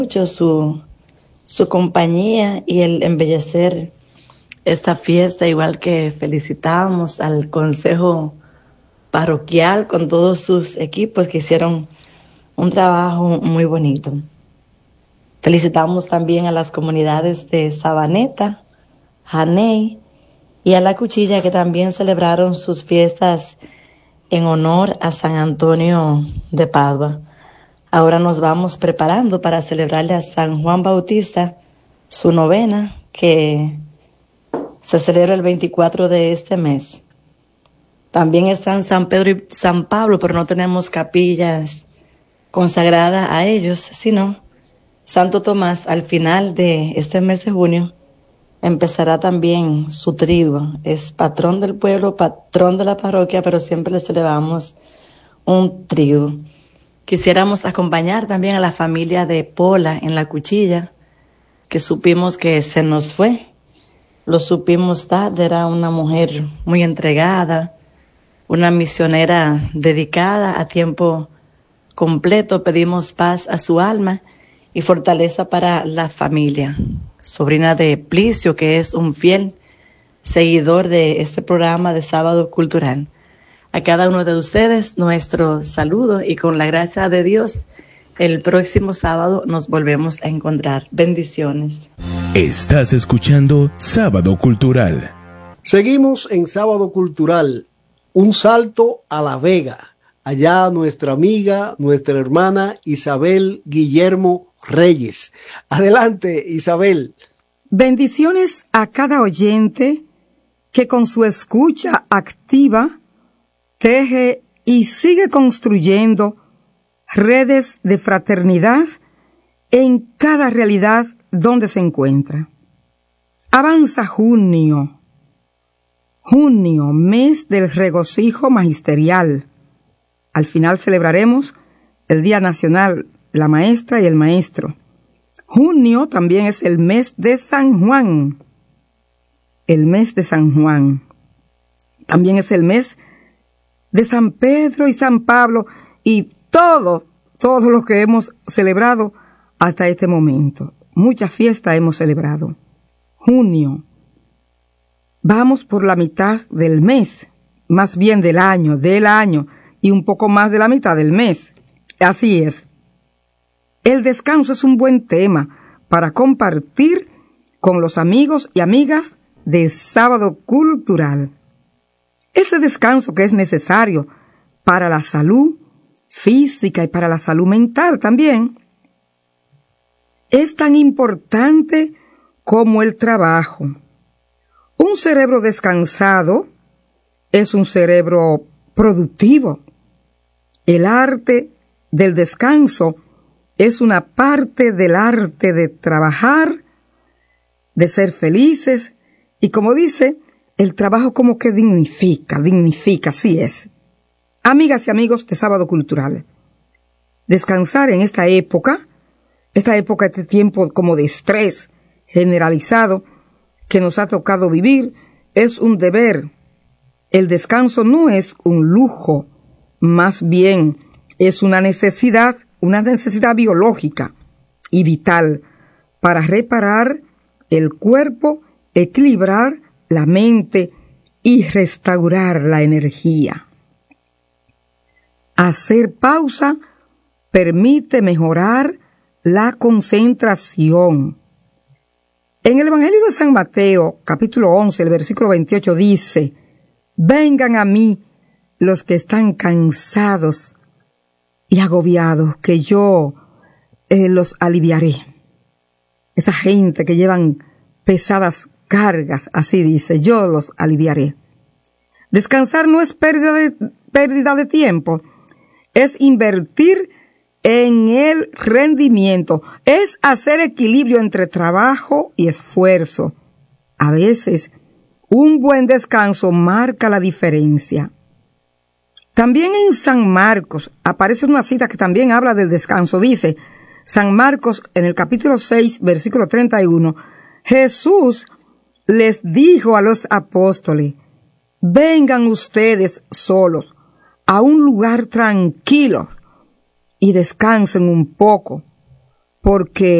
mucho su compañía y el embellecer esta fiesta, igual que felicitamos al consejo parroquial con todos sus equipos que hicieron un trabajo muy bonito. Felicitamos también a las comunidades de Sabaneta, Janey y a La Cuchilla, que también celebraron sus fiestas en honor a San Antonio de Padua. Ahora nos vamos preparando para celebrarle a San Juan Bautista su novena, que se celebra el 24 de este mes. También están San Pedro y San Pablo, pero no tenemos capillas consagradas a ellos, sino Santo Tomás. Al final de este mes de junio empezará también su triduo. Es patrón del pueblo, patrón de la parroquia, pero siempre le celebramos un triduo. Quisiéramos acompañar también a la familia de Pola en La Cuchilla, que supimos que se nos fue. Lo supimos tarde, era una mujer muy entregada, una misionera dedicada a tiempo completo. Pedimos paz a su alma y fortaleza para la familia. Sobrina de Plicio, que es un fiel seguidor de este programa de Sábado Cultural. A cada uno de ustedes nuestro saludo y con la gracia de Dios, el próximo sábado nos volvemos a encontrar. Bendiciones. Estás escuchando Sábado Cultural. Seguimos en Sábado Cultural. Un salto a La Vega. Allá nuestra amiga, nuestra hermana Isabel Guillermo Reyes. Adelante, Isabel. Bendiciones a cada oyente que con su escucha activa teje y sigue construyendo redes de fraternidad en cada realidad donde se encuentra. Avanza junio, mes del regocijo magisterial. Al final celebraremos el Día Nacional, la Maestra y el Maestro. Junio también es el mes de San Juan. El mes de San Juan. También es el mes de San Pedro y San Pablo y todo lo que hemos celebrado hasta este momento. Muchas fiestas hemos celebrado. Junio. Vamos por la mitad del mes, más bien del año, y un poco más de la mitad del mes. Así es. El descanso es un buen tema para compartir con los amigos y amigas de Sábado Cultural. Ese descanso que es necesario para la salud física y para la salud mental también. Es tan importante como el trabajo. Un cerebro descansado es un cerebro productivo. El arte del descanso es una parte del arte de trabajar, de ser felices, y como dice, el trabajo como que dignifica, así es. Amigas y amigos de Sábado Cultural, descansar en esta época, este tiempo como de estrés generalizado que nos ha tocado vivir, es un deber. El descanso no es un lujo, más bien es una necesidad biológica y vital para reparar el cuerpo, equilibrar la mente y restaurar la energía. Hacer pausa permite mejorar la concentración. En el Evangelio de San Mateo, capítulo 11, el versículo 28 dice: vengan a mí los que están cansados y agobiados, que yo los aliviaré. Esa gente que llevan pesadas cargas, así dice, yo los aliviaré. Descansar no es pérdida de tiempo, es invertir en el rendimiento, es hacer equilibrio entre trabajo y esfuerzo. A veces, un buen descanso marca la diferencia. También en San Marcos aparece una cita que también habla del descanso. Dice, San Marcos en el capítulo 6, versículo 31, Jesús les dijo a los apóstoles: vengan ustedes solos a un lugar tranquilo y descansen un poco, porque